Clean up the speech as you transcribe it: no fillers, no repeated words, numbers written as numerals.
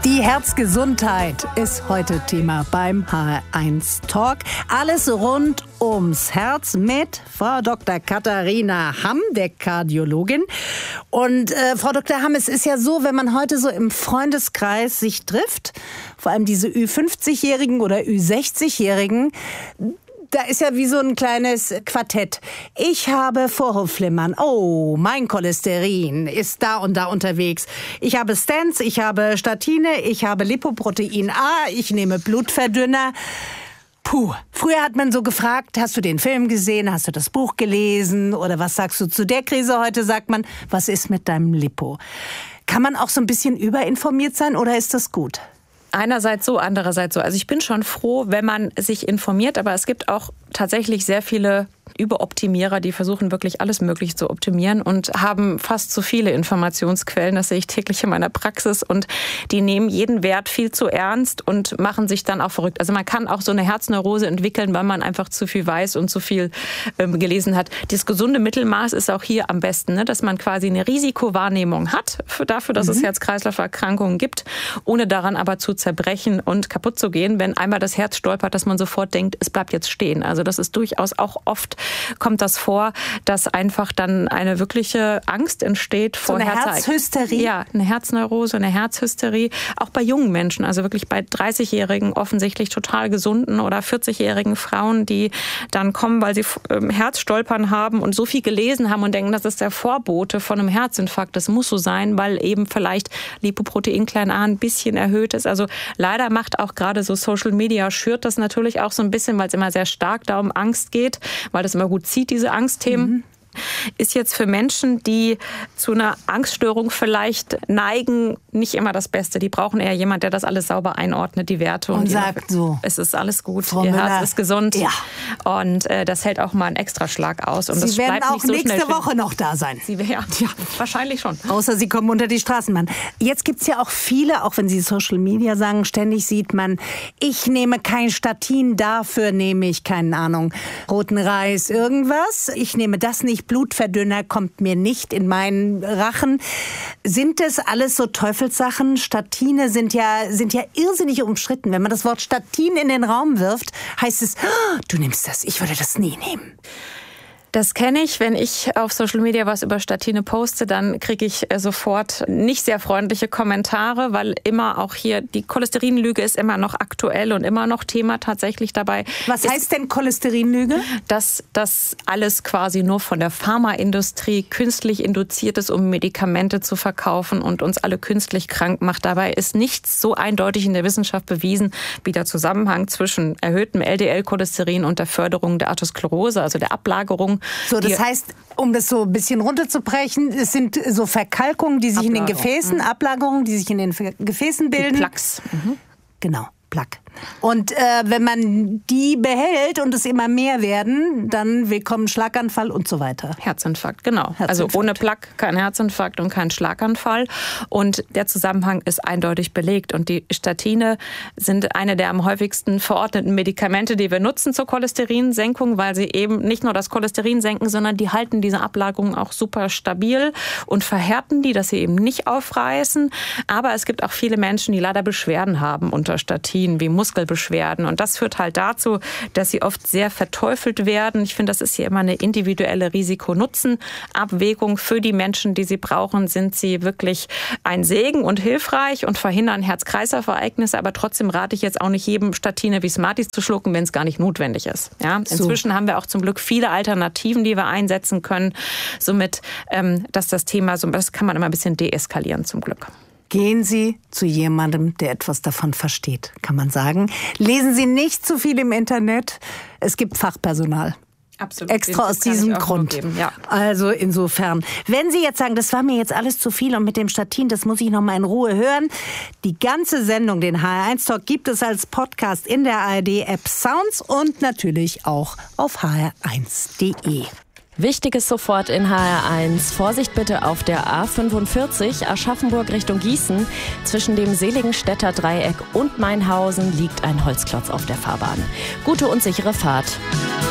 Die Herzgesundheit ist heute Thema beim HR1 Talk. Alles rund ums Herz mit Frau Dr. Katharina Hamm, der Kardiologin. Und Frau Dr. Hamm, es ist ja so, wenn man heute so im Freundeskreis sich trifft, vor allem diese Ü50-Jährigen oder Ü60-Jährigen, da ist ja wie so ein kleines Quartett. Ich habe Vorhofflimmern. Oh, mein Cholesterin ist da und da unterwegs. Ich habe Stents, ich habe Statine, ich habe Lipoprotein A, ich nehme Blutverdünner. Puh, früher hat man so gefragt, hast du den Film gesehen, hast du das Buch gelesen oder was sagst du zu der Krise? Heute sagt man, was ist mit deinem Lipo? Kann man auch so ein bisschen überinformiert sein oder ist das gut? Einerseits so, andererseits so. Also ich bin schon froh, wenn man sich informiert, aber es gibt auch tatsächlich sehr viele Überoptimierer, die versuchen wirklich alles Mögliche zu optimieren und haben fast zu viele Informationsquellen. Das sehe ich täglich in meiner Praxis und die nehmen jeden Wert viel zu ernst und machen sich dann auch verrückt. Also man kann auch so eine Herzneurose entwickeln, weil man einfach zu viel weiß und zu viel gelesen hat. Das gesunde Mittelmaß ist auch hier am besten, ne? Dass man quasi eine Risikowahrnehmung hat dafür, dass es Herz-Kreislauf-Erkrankungen gibt, ohne daran aber zu zerbrechen und kaputt zu gehen, wenn einmal das Herz stolpert, dass man sofort denkt, es bleibt jetzt stehen. Also das ist durchaus auch oft kommt das vor, dass einfach dann eine wirkliche Angst entsteht vor so eine Herzhysterie? Ja, eine Herzneurose, eine Herzhysterie. Auch bei jungen Menschen, also wirklich bei 30-jährigen, offensichtlich total gesunden oder 40-jährigen Frauen, die dann kommen, weil sie Herzstolpern haben und so viel gelesen haben und denken, das ist der Vorbote von einem Herzinfarkt. Das muss so sein, weil eben vielleicht Lipoprotein klein a ein bisschen erhöht ist. Also leider macht auch gerade so Social Media, schürt das natürlich auch so ein bisschen, weil es immer sehr stark da um Angst geht, weil das immer gut zieht, diese Angstthemen. Ist jetzt für Menschen, die zu einer Angststörung vielleicht neigen, nicht immer das Beste. Die brauchen eher jemand, der das alles sauber einordnet, die Werte. Und sagt so, es ist alles gut, Frau Ihr Müller, Herz ist gesund. Ja. Und das hält auch mal einen Extraschlag aus. Und Sie das werden bleibt auch nicht so nächste schnell Woche noch da sein. Ja, wahrscheinlich schon. Außer Sie kommen unter die Straßenbahn. Jetzt gibt's ja auch viele, auch wenn Sie Social Media sagen, ständig sieht man, ich nehme kein Statin, dafür nehme ich, keine Ahnung, roten Reis, irgendwas. Ich nehme das nicht, Blutverdünner kommt mir nicht in meinen Rachen. Sind das alles so Teufelssachen? Statine sind ja irrsinnig umstritten. Wenn man das Wort Statin in den Raum wirft, heißt es, oh, du nimmst das, ich würde das nie nehmen. Das kenne ich. Wenn ich auf Social Media was über Statine poste, dann kriege ich sofort nicht sehr freundliche Kommentare, weil immer auch hier die Cholesterinlüge ist immer noch aktuell und immer noch Thema tatsächlich dabei. Was heißt denn Cholesterinlüge? Dass das alles quasi nur von der Pharmaindustrie künstlich induziert ist, um Medikamente zu verkaufen und uns alle künstlich krank macht. Dabei ist nichts so eindeutig in der Wissenschaft bewiesen wie der Zusammenhang zwischen erhöhtem LDL-Cholesterin und der Förderung der Atherosklerose, also der Ablagerung. So, das heißt, um das so ein bisschen runterbrechen, es sind so Verkalkungen, die sich in den Gefäßen, Ablagerungen, die sich in den Gefäßen bilden. Die Plaques. Genau, Plaque. Und wenn man die behält und es immer mehr werden, dann willkommen Schlaganfall und so weiter. Herzinfarkt, genau. Herzinfarkt. Also ohne Plaque kein Herzinfarkt und kein Schlaganfall. Und der Zusammenhang ist eindeutig belegt. Und die Statine sind eine der am häufigsten verordneten Medikamente, die wir nutzen zur Cholesterinsenkung, weil sie eben nicht nur das Cholesterin senken, sondern die halten diese Ablagerungen auch super stabil und verhärten die, dass sie eben nicht aufreißen. Aber es gibt auch viele Menschen, die leider Beschwerden haben unter Statinen, wie Muskelbeschwerden. Und das führt halt dazu, dass sie oft sehr verteufelt werden. Ich finde, das ist hier immer eine individuelle Risiko-Nutzen-Abwägung. Für die Menschen, die sie brauchen, sind sie wirklich ein Segen und hilfreich und verhindern Herz-Kreislauf-Ereignisse. Aber trotzdem rate ich jetzt auch nicht jedem, Statine wie Smarties zu schlucken, wenn es gar nicht notwendig ist. Ja? Inzwischen haben wir auch zum Glück viele Alternativen, die wir einsetzen können. Somit, dass das Thema, das kann man immer ein bisschen deeskalieren, zum Glück. Gehen Sie zu jemandem, der etwas davon versteht, kann man sagen. Lesen Sie nicht zu viel im Internet. Es gibt Fachpersonal. Absolut. Extra aus diesem Grund. Ja. Also insofern, wenn Sie jetzt sagen, das war mir jetzt alles zu viel und mit dem Statin, das muss ich noch mal in Ruhe hören. Die ganze Sendung, den HR1 Talk, gibt es als Podcast in der ARD-App Sounds und natürlich auch auf hr1.de. Wichtiges sofort in HR1. Vorsicht bitte auf der A45 Aschaffenburg Richtung Gießen. Zwischen dem Seligenstädter Dreieck und Mainhausen liegt ein Holzklotz auf der Fahrbahn. Gute und sichere Fahrt.